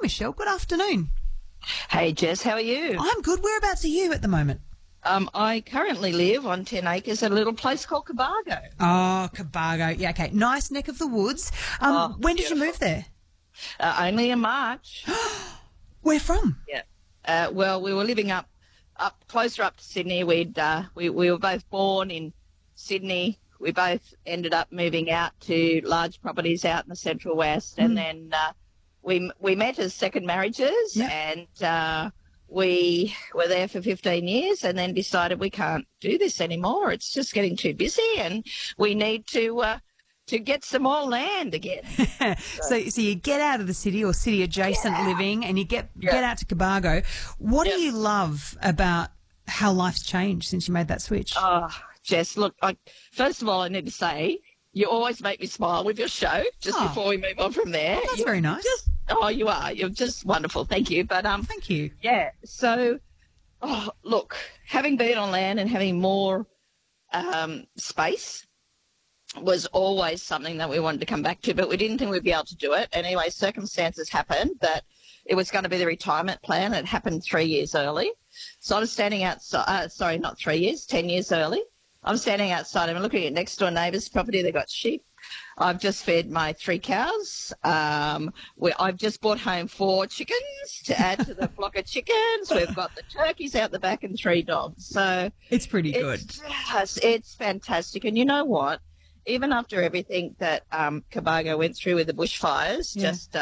Michelle. Good afternoon. Hey, Jess, how are you? I'm good. Whereabouts are you at the moment? I currently live on 10 acres at a little place called Cobargo. Oh, Cobargo. Yeah, okay. Nice neck of the woods. When did you move there? Only in March. Where from? Yeah. Well, we were living up closer up to Sydney. We were both born in Sydney. We both ended up moving out to large properties out in the Central West, and then we met as second marriages, and we were there for 15 years and then decided we can't do this anymore. It's just getting too busy and we need to get some more land again. So you get out of the city or city adjacent living and you get out to Cobargo. What do you love about how life's changed since you made that switch? Oh, Jess, look, first of all, I need to say, you always make me smile with your show just before we move on from there. Oh, that's very nice. You are. You're just wonderful. Thank you. But thank you. Yeah. So, look, having been on land and having more space was always something that we wanted to come back to, but we didn't think we'd be able to do it. Anyway, circumstances happened that it was going to be the retirement plan. It happened 3 years early. So I was standing outside, sorry, not 3 years, 10 years early. I'm standing outside. I'm looking at next door neighbour's property. They've got sheep. I've just fed my 3 cows. I've just brought home 4 chickens to add to the flock of chickens. We've got the turkeys out the back and 3 dogs. So it's pretty good. It's fantastic. And you know what? Even after everything that Cobargo went through with the bushfires, just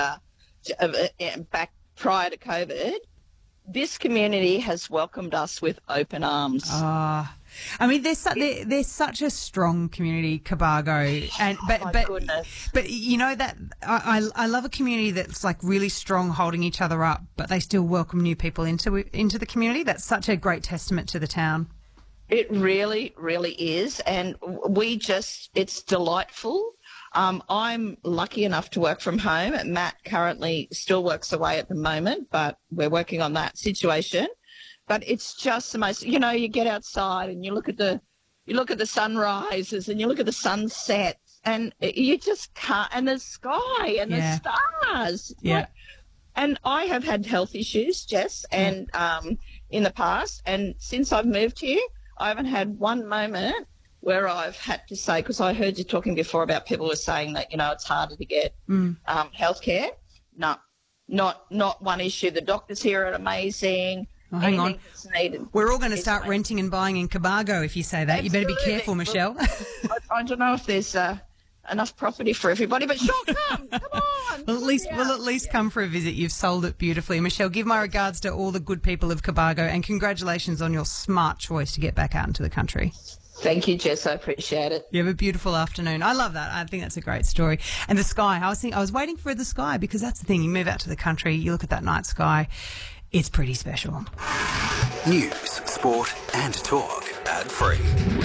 back prior to COVID, this community has welcomed us with open arms. I mean, there's such a strong community, Cobargo, and but you know that I love a community that's like really strong, holding each other up, but they still welcome new people into the community. That's such a great testament to the town. It really, really is, and it's delightful. I'm lucky enough to work from home. Matt currently still works away at the moment, but we're working on that situation. But it's just the most, you get outside and you look at the sunrises and you look at the sunsets and you just can't, and the sky and the stars. Yeah. And I have had health issues, Jess, and in the past, and since I've moved here, I haven't had one moment where I've had to say, because I heard you talking before about people who were saying that, it's harder to get healthcare. No, not one issue. The doctors here are amazing. Oh, hang on. We're all going to start renting and buying in Cobargo if you say that. You better be careful, Michelle. I don't know if there's enough property for everybody, but sure, come on. We'll at least come for a visit. You've sold it beautifully. Michelle, give my regards to all the good people of Cobargo and congratulations on your smart choice to get back out into the country. Thank you, Jess. I appreciate it. You have a beautiful afternoon. I love that. I think that's a great story. And the sky, I was waiting for the sky because that's the thing. You move out to the country, you look at that night sky. It's pretty special. News, sport and talk ad-free.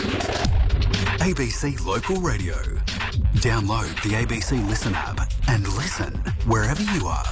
ABC Local Radio. Download the ABC Listen app and listen wherever you are.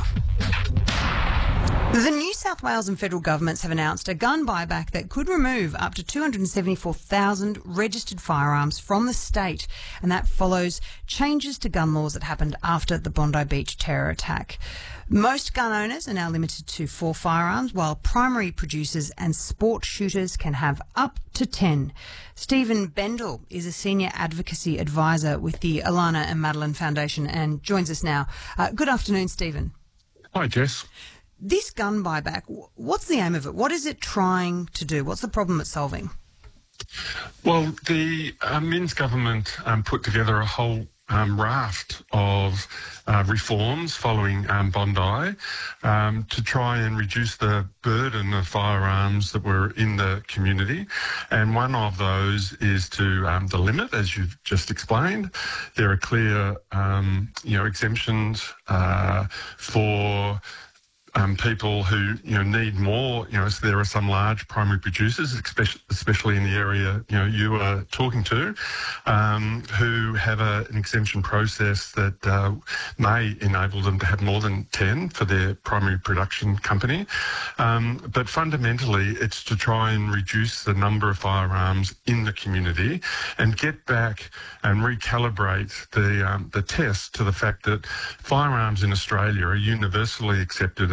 The New South Wales and federal governments have announced a gun buyback that could remove up to 274,000 registered firearms from the state, and that follows changes to gun laws that happened after the Bondi Beach terror attack. Most gun owners are now limited to 4 firearms, while primary producers and sport shooters can have up to 10. Stephen Bendel is a senior advocacy advisor with the Alana and Madeline Foundation and joins us now. Good afternoon, Stephen. Hi, Jess. This gun buyback, what's the aim of it? What is it trying to do? What's the problem it's solving? Well, the Minns government put together a whole raft of reforms following Bondi to try and reduce the burden of firearms that were in the community. And one of those is to the limit, as you've just explained. There are clear, exemptions for people who need more. So there are some large primary producers, especially in the area you are talking to, who have an exemption process that may enable them to have more than 10 for their primary production company. But fundamentally, it's to try and reduce the number of firearms in the community and get back and recalibrate the test to the fact that firearms in Australia are universally accepted